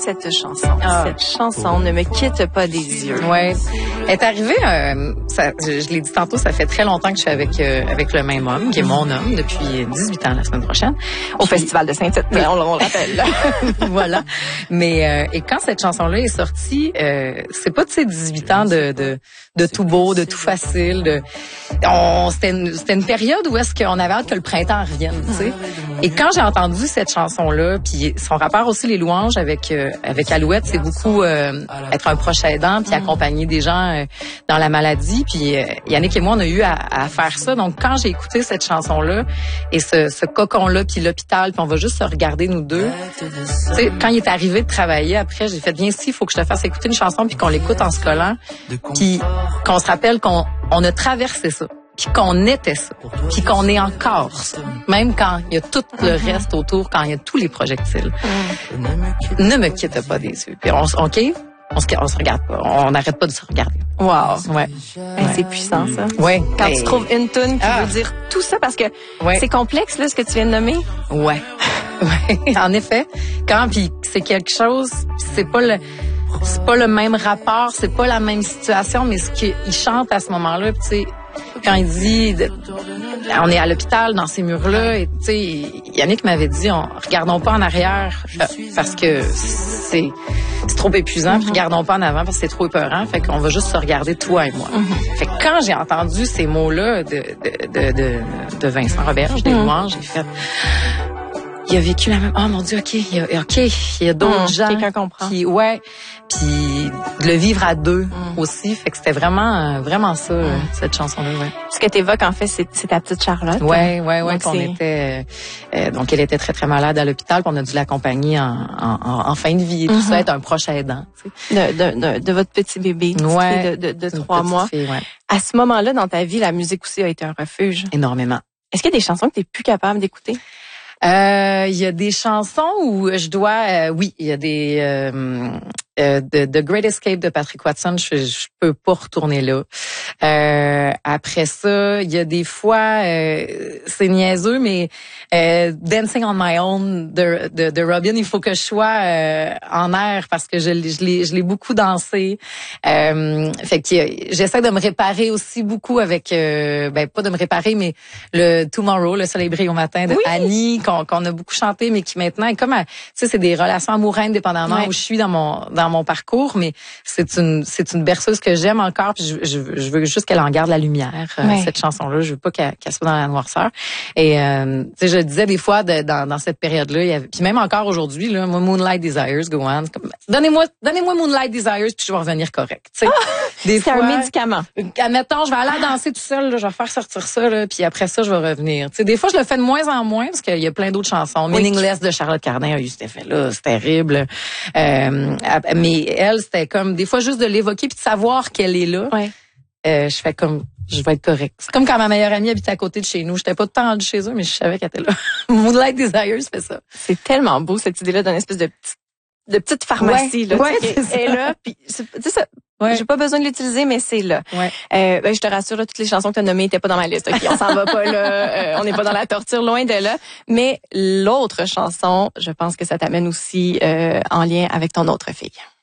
cette chanson. Cette chanson ne me quitte pas des yeux. Ouais. Elle est arrivée, je l'ai dit tantôt, ça fait très longtemps que je suis avec le même homme, qui est mon homme, depuis 18 ans la semaine prochaine. Au Festival de Saint-Tite, on le rappelle. Voilà. Mais et quand cette chanson-là est sortie, c'est pas de ces 18 ans de tout beau, de tout facile. C'était une période où est-ce qu'on avait hâte que le printemps revienne, tu sais. Et quand j'ai entendu cette chanson-là, puis son rapport aussi, les louanges avec Alouette, c'est beaucoup être un proche aidant, puis accompagner des gens dans la maladie. Puis Yannick et moi, on a eu à faire ça. Donc, quand j'ai écouté cette chanson-là et ce cocon-là, puis l'hôpital, puis on va juste se regarder nous deux. Tu sais, quand il est arrivé de travailler, après, j'ai fait, viens ici, il faut que je te fasse écouter une chanson, puis qu'on l'écoute en se collant, puis qu'on se rappelle qu'on a traversé ça, puis qu'on était ça, puis qu'on est encore ça. Même quand il y a tout le reste autour, quand il y a tous les projectiles. Ne me quitte pas des yeux. Puis on se regarde pas. On n'arrête pas de se regarder. Wow. Ouais. C'est puissant, ça. Ouais. Quand tu trouves une toune qui veut dire tout ça, parce que c'est complexe, là, ce que tu viens de nommer. Ouais. Ouais. En effet. Puis c'est quelque chose, c'est pas le même rapport, c'est pas la même situation, mais ce qu'il chante à ce moment-là, tu sais, quand il dit on est à l'hôpital dans ces murs-là, et tu sais, Yannick m'avait dit regardons pas en arrière parce que c'est trop épuisant, puis regardons pas en avant parce que c'est trop épeurant, fait qu'on va juste se regarder toi et moi. Fait que quand j'ai entendu ces mots-là de Vincent Roberge, des louanges, j'ai fait il a vécu la même. Oh mon Dieu, OK, il y a d'autres gens quelqu'un comprend. Puis de le vivre à deux aussi, fait que c'était vraiment ça cette chanson-là, ouais. Ce que t'évoques en fait, c'est ta petite Charlotte. Ouais, qu'on était donc elle était très très malade à l'hôpital, puis on a dû l'accompagner en fin de vie et tout ça, être un proche aidant, tu sais. De votre petit bébé, de 3 mois. Fille, ouais. À ce moment-là dans ta vie, la musique aussi a été un refuge. Énormément. Est-ce qu'il y a des chansons que t'es plus capable d'écouter? Il y a des chansons où je dois, oui, il y a des The Great Escape de Patrick Watson, je peux pas retourner là. Après ça, il y a des fois, c'est niaiseux, mais Dancing on My Own de Robin, il faut que je sois en air parce que je l'ai beaucoup dansé. Fait que j'essaie de me réparer aussi beaucoup avec, pas de me réparer, mais le Tomorrow, le soleil brille au matin de Annie, qu'on a beaucoup chanté, mais qui maintenant est comme, tu sais, c'est des relations amoureuses indépendamment où je suis dans mon parcours, mais c'est une berceuse que j'aime encore, puis je veux juste qu'elle en garde la lumière, cette chanson-là. Je veux pas qu'elle soit dans la noirceur. Et tu sais, je le disais des fois dans cette période-là, puis même encore aujourd'hui, là, moi, Moonlight Desires, go on. Comme, donnez-moi Moonlight Desires, puis je vais revenir correct. Tu sais, c'est un médicament. Admettons, je vais aller danser tout seul, là, je vais faire sortir ça, là, puis après ça, je vais revenir. Tu sais, des fois, je le fais de moins en moins parce qu'il y a plein d'autres chansons. Meaningless de Charlotte Cardin a eu cet effet-là, c'est terrible. Mais elle, c'était comme des fois juste de l'évoquer puis de savoir qu'elle est là. Je fais comme je vais être correcte. C'est comme quand ma meilleure amie habitait à côté de chez nous. J'étais pas tout le temps rendue chez eux, mais je savais qu'elle était là. Moonlight Desires fait ça. C'est tellement beau cette idée-là d'une espèce de petite pharmacie là. Et là, puis tu sais j'ai pas besoin de l'utiliser, mais c'est là. Je te rassure, là, toutes les chansons que tu as nommées n'étaient pas dans ma liste. Okay, on s'en va pas là. On n'est pas dans la torture, loin de là. Mais l'autre chanson, je pense que ça t'amène aussi en lien avec ton autre fille.